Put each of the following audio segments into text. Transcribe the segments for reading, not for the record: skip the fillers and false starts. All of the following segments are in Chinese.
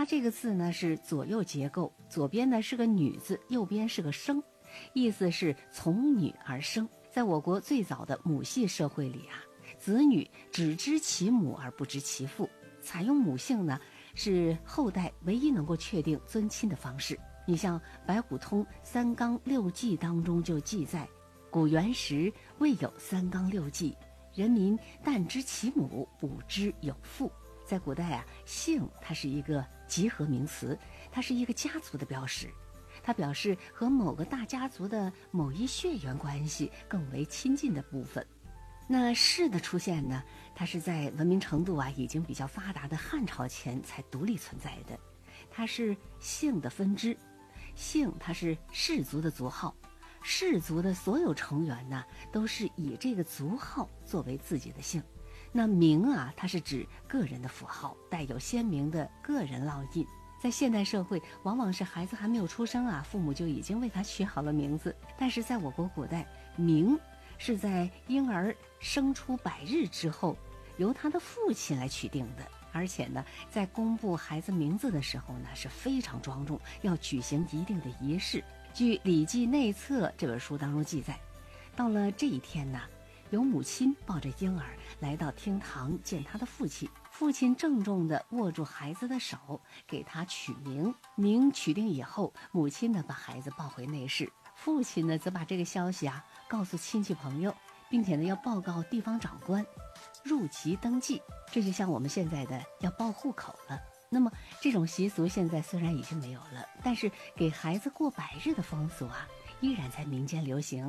这个字呢是左右结构，左边呢是个女字，右边是个生，意思是从女而生。在我国最早的母系社会里啊，子女只知其母而不知其父，采用母姓呢是后代唯一能够确定尊亲的方式。你像《白虎通·三纲六纪》当中就记载，古元时未有三纲六纪，人民但知其母，不知有父。在古代啊，姓它是一个集合名词，它是一个家族的标识，它表示和某个大家族的某一血缘关系更为亲近的部分。那氏的出现呢，它是在文明程度啊已经比较发达的汉朝前才独立存在的，它是姓的分支。姓它是氏族的族号，氏族的所有成员呢都是以这个族号作为自己的姓。那名啊，它是指个人的符号，带有鲜明的个人烙印。在现代社会，往往是孩子还没有出生啊，父母就已经为他取好了名字。但是在我国古代，名是在婴儿生出100日之后，由他的父亲来取定的。而且呢，在公布孩子名字的时候呢，是非常庄重，要举行一定的仪式。据《礼记内策》这本书当中记载，到了这一天呢，有母亲抱着婴儿来到厅堂见他的父亲，父亲郑重地握住孩子的手，给他取名。名取定以后，母亲呢把孩子抱回内室，父亲呢则把这个消息啊告诉亲戚朋友，并且呢要报告地方长官，入籍登记。这就像我们现在的要报户口了。那么这种习俗现在虽然已经没有了，但是给孩子过100日的风俗啊，依然在民间流行。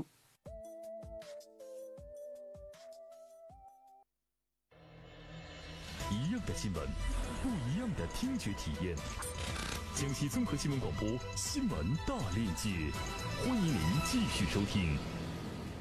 一样的新闻，不一样的听觉体验。江西综合新闻广播新闻大链接，欢迎您继续收听。